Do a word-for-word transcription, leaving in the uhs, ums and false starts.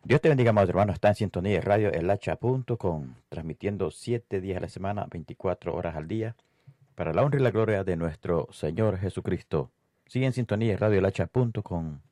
Dios te bendiga, amados hermanos. Está en sintonía de radio el hacha punto com, transmitiendo siete días a la semana, veinticuatro horas al día, para la honra y la gloria de nuestro Señor Jesucristo. Sigue en sintonía de radio el hacha punto com.